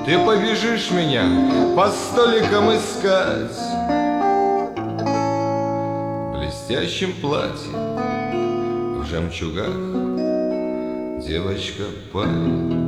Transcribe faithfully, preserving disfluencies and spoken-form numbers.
Ты побежишь меня по столикам искать. В блестящем платье, в жемчугах девочка парень.